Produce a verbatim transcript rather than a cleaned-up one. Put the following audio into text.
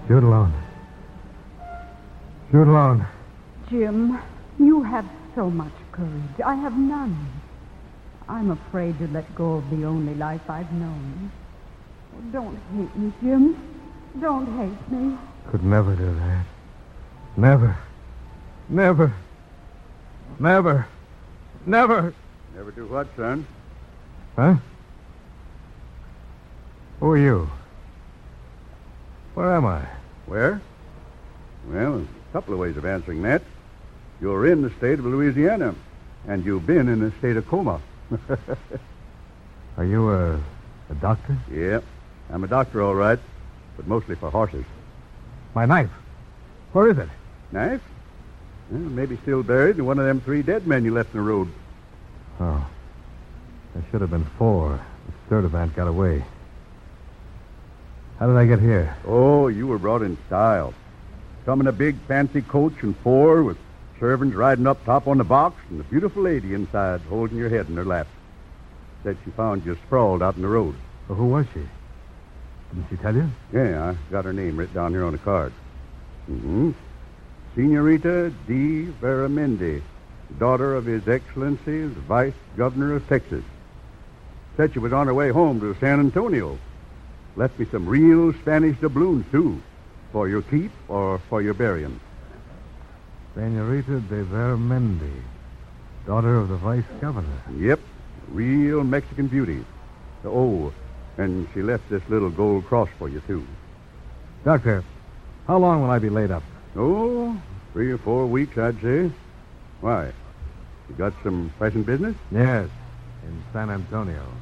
Shoot alone. Shoot alone. Jim, you have so much courage. I have none. I'm afraid to let go of the only life I've known. Don't hate me, Jim. Don't hate me. Could never do that. Never. Never. Never. Never. Never do what, son? Huh? Who are you? Where am I? Where? Well, there's a couple of ways of answering that. You're in the state of Louisiana, and you've been in the state of coma. Are you a, a doctor? Yeah, I'm a doctor, all right, but mostly for horses. My knife. Where is it? Knife? Well, maybe still buried in one of them three dead men you left in the road. Oh. There should have been four. The Sturdivant got away. How did I get here? Oh, you were brought in style. Come in a big fancy coach and four with servants riding up top on the box and a beautiful lady inside holding your head in her lap. Said she found you sprawled out in the road. Well, who was she? Didn't she tell you? Yeah, I got her name written down here on the card. Mm-hmm. Senorita D. Veramendi, daughter of His Excellency, the Vice Governor of Texas. Said she was on her way home to San Antonio. Left me some real Spanish doubloons, too, for your keep or for your burying. Senorita de Veramendi, daughter of the Vice Governor. Yep, real Mexican beauty. Oh, and she left this little gold cross for you, too. Doctor, how long will I be laid up? Oh, three or four weeks, I'd say. Why? You got some pressing business? Yes, in San Antonio.